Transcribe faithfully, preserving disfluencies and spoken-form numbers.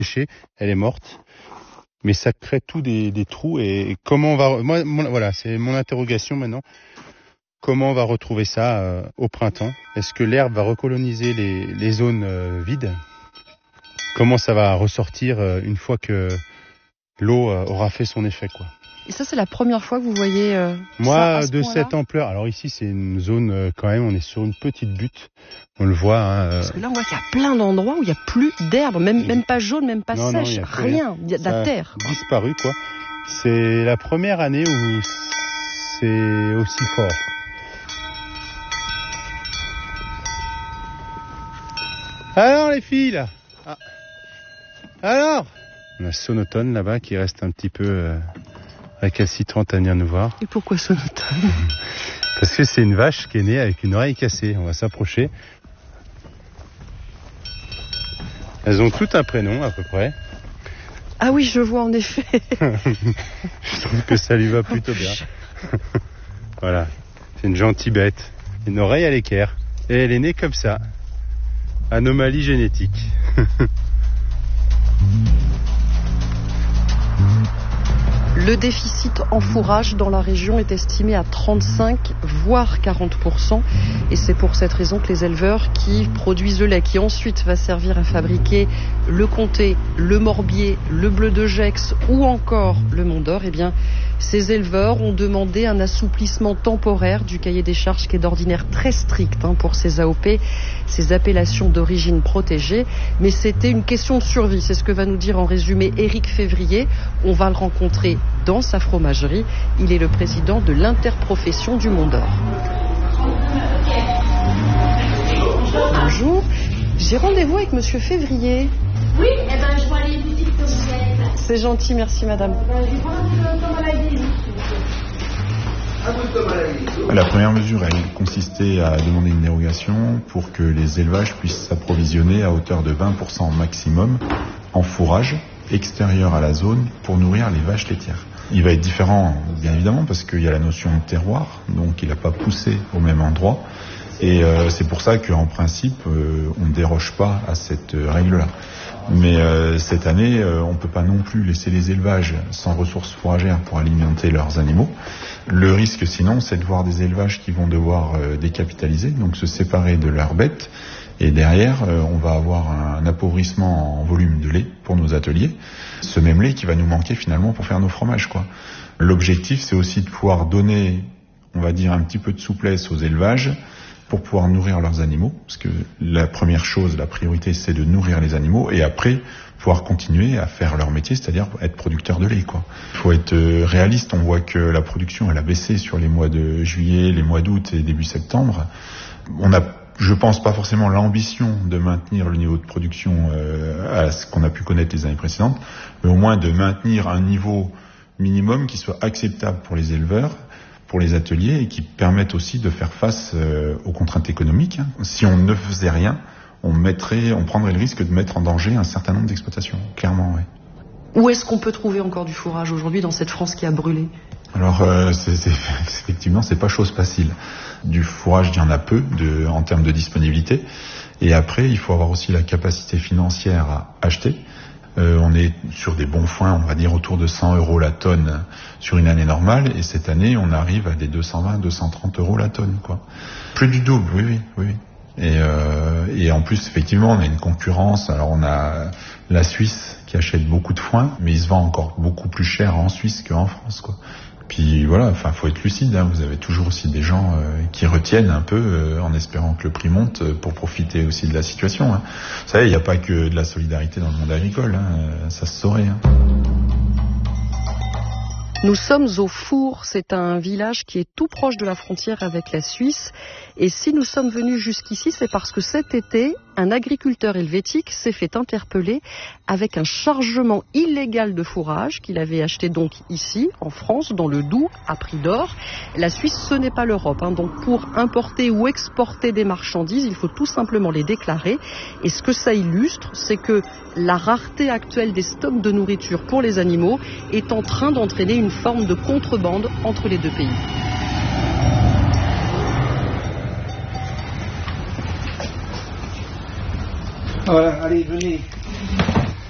séchée, elle est morte. Mais ça crée tout des, des trous et comment on va... Moi, mon, voilà, c'est mon interrogation maintenant. Comment on va retrouver ça euh, au printemps? Est-ce que l'herbe va recoloniser les, les zones euh, vides? Comment ça va ressortir euh, une fois que l'eau euh, aura fait son effet, quoi? Et ça, c'est la première fois que vous voyez euh, Moi, ça à ce de point-là cette ampleur. Alors ici, c'est une zone euh, quand même, on est sur une petite butte. On le voit. Hein, euh... Parce que là, on voit qu'il y a plein d'endroits où il n'y a plus d'herbe, même, même pas jaune, même pas non, sèche, non, rien. Il y a de la terre. Quoi. Disparu, quoi. C'est la première année où c'est aussi fort. Alors les filles, là ah. Alors on a Sonotone là-bas qui reste un petit peu euh, récalcitrante à venir nous voir. Et pourquoi Sonotone? Parce que c'est une vache qui est née avec une oreille cassée. On va s'approcher. Elles ont toutes un prénom à peu près. Ah oui, je vois en effet. Je trouve que ça lui va plutôt bien. Voilà, c'est une gentille bête. Une oreille à l'équerre. Et elle est née comme ça. Anomalie génétique. Le déficit en fourrage dans la région est estimé à trente-cinq voire quarante pour cent et c'est pour cette raison que les éleveurs qui produisent le lait qui ensuite va servir à fabriquer le comté, le morbier, le bleu de Gex ou encore le Mont d'Or, eh bien ces éleveurs ont demandé un assouplissement temporaire du cahier des charges qui est d'ordinaire très strict hein, pour ces A O P, ces appellations d'origine protégée, mais c'était une question de survie, c'est ce que va nous dire en résumé Éric Février. On va le rencontrer dans sa fromagerie. Il est le président de l'interprofession du Mont d'Or. Bonjour, j'ai rendez-vous avec monsieur Février. Oui, eh ben, je vois les boutiques que vous êtes. C'est gentil, merci madame. La première mesure, elle consistait à demander une dérogation pour que les élevages puissent s'approvisionner à hauteur de vingt pour cent maximum en fourrage extérieur à la zone pour nourrir les vaches laitières. Il va être différent, bien évidemment, parce qu'il y a la notion de terroir, donc il n'a pas poussé au même endroit. Et euh, c'est pour ça qu'en principe, euh, on ne déroge pas à cette euh, règle-là. Mais euh, cette année, euh, on ne peut pas non plus laisser les élevages sans ressources fourragères pour alimenter leurs animaux. Le risque, sinon, c'est de voir des élevages qui vont devoir euh, décapitaliser, donc se séparer de leurs bêtes. Et derrière, euh, on va avoir un appauvrissement en volume de lait pour nos ateliers. Ce même lait qui va nous manquer finalement pour faire nos fromages, quoi. L'objectif, c'est aussi de pouvoir donner, on va dire, un petit peu de souplesse aux élevages pour pouvoir nourrir leurs animaux, parce que la première chose, la priorité, c'est de nourrir les animaux, et après, pouvoir continuer à faire leur métier, c'est-à-dire être producteur de lait, quoi. Il faut être réaliste, on voit que la production, elle a baissé sur les mois de juillet, les mois d'août et début septembre. On a, je pense, pas forcément l'ambition de maintenir le niveau de production euh, à ce qu'on a pu connaître les années précédentes, mais au moins de maintenir un niveau minimum qui soit acceptable pour les éleveurs, pour les ateliers et qui permettent aussi de faire face euh, aux contraintes économiques. Si on ne faisait rien, on mettrait, on prendrait le risque de mettre en danger un certain nombre d'exploitations, clairement, oui. Où est-ce qu'on peut trouver encore du fourrage aujourd'hui dans cette France qui a brûlé? Alors, euh, c'est, c'est, effectivement, c'est pas chose facile. Du fourrage, il y en a peu de, en termes de disponibilité. Et après, il faut avoir aussi la capacité financière à acheter. Euh, on est sur des bons foins, on va dire autour de cent euros la tonne sur une année normale, et cette année on arrive à des deux cent vingt, deux cent trente euros la tonne, quoi. Plus du double, oui, oui, oui. Et, euh, et en plus, effectivement, on a une concurrence. Alors on a la Suisse qui achète beaucoup de foin, mais il se vend encore beaucoup plus cher en Suisse qu'en France, quoi. Puis voilà, enfin, faut être lucide, hein. Vous avez toujours aussi des gens euh, qui retiennent un peu euh, en espérant que le prix monte euh, pour profiter aussi de la situation, hein. Vous savez, il n'y a pas que de la solidarité dans le monde agricole, hein. Ça se saurait, hein. Nous sommes au Four, c'est un village qui est tout proche de la frontière avec la Suisse. Et si nous sommes venus jusqu'ici, c'est parce que cet été, un agriculteur helvétique s'est fait interpeller avec un chargement illégal de fourrage qu'il avait acheté donc ici, en France, dans le Doubs, à prix d'or. La Suisse, ce n'est pas l'Europe, hein. Donc pour importer ou exporter des marchandises, il faut tout simplement les déclarer. Et ce que ça illustre, c'est que la rareté actuelle des stocks de nourriture pour les animaux est en train d'entraîner une forme de contrebande entre les deux pays. Voilà, allez, venez.